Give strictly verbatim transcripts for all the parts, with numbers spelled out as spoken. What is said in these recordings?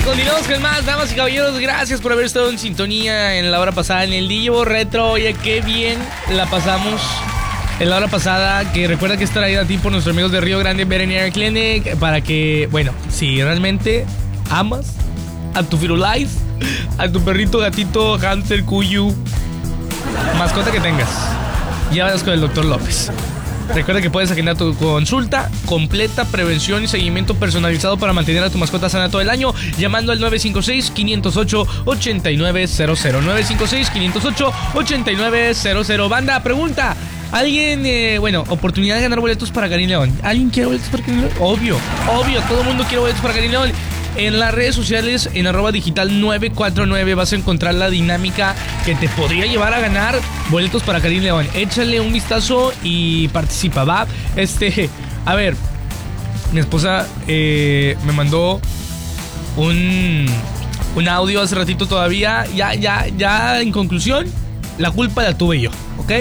continuamos con más, damas y caballeros. Gracias por haber estado en sintonía en la hora pasada en el Divo Retro. Oye, qué bien la pasamos en la hora pasada. Que recuerda que es traída a ti por nuestros amigos de Río Grande Veterinary Clinic. Para que, bueno, si realmente amas a tu Firulais, a tu perrito, gatito, hámster, cuyu, mascota que tengas, llévalos con el doctor López. Recuerda que puedes agendar tu consulta completa, prevención y seguimiento personalizado para mantener a tu mascota sana todo el año, llamando al nueve cinco seis, cinco cero ocho, ocho nueve cero cero. nueve cinco seis, cinco cero ocho, ocho nueve cero cero. Banda, pregunta. ¿Alguien, eh, bueno, oportunidad de ganar boletos para Karim León? ¿Alguien quiere boletos para Karim León? Obvio, obvio, todo el mundo quiere boletos para Karim León. En las redes sociales, en arroba digital nueve cuatro nueve, vas a encontrar la dinámica que te podría llevar a ganar boletos para Karim León. Échale un vistazo y participa, ¿va? Este, a ver, mi esposa eh, me mandó un, un audio hace ratito todavía. Ya, ya, ya, en conclusión, la culpa la tuve yo, ¿ok?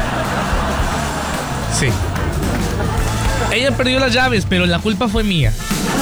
Sí. Ella perdió las llaves, pero la culpa fue mía.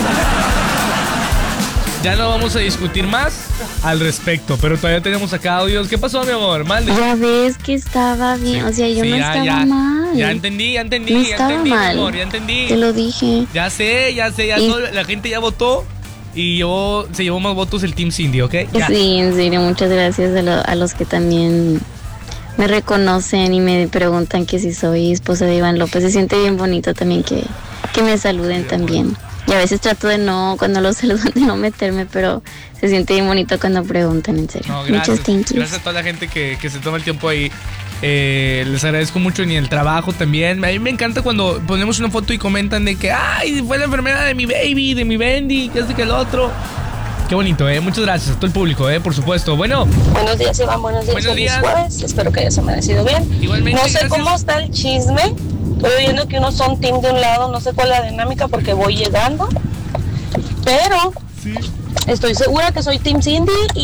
Ya no vamos a discutir más al respecto, pero todavía tenemos acá audios. ¿Qué pasó, mi amor? Malde. Ya ves que estaba bien, sí. O sea, yo sí, no ya, estaba ya, mal. Ya entendí, ya entendí, no ya estaba entendí, mal. mi amor, ya entendí. Te lo dije. Ya sé, ya sé, ya y... todo, la gente ya votó y yo, se llevó más votos el Team Cindy, ¿ok? Ya. Sí, en serio, muchas gracias a, lo, a los que también me reconocen y me preguntan que si soy esposa de Iván López. Se siente bien bonito también que, que me saluden también. Y a veces trato de no, cuando los saludan, de no meterme, pero se siente bien bonito cuando preguntan, en serio. No, gracias. Muchas thank yous. Gracias a toda la gente que, que se toma el tiempo ahí. Eh, les agradezco mucho, y el trabajo también. A mí me encanta cuando ponemos una foto y comentan de que ¡ay! Fue la enfermera de mi baby, de mi Bendy, que este que el otro. Qué bonito, ¿eh? Muchas gracias a todo el público, ¿eh? Por supuesto. Bueno. Buenos días, Iván. Buenos días. Buenos días. Jueves. Espero que hayas amanecido bien. Igualmente, no sé gracias. cómo está el chisme. Estoy viendo que unos son team de un lado. No sé cuál es la dinámica porque voy llegando. Pero sí. Estoy segura que soy Team Cindy. Y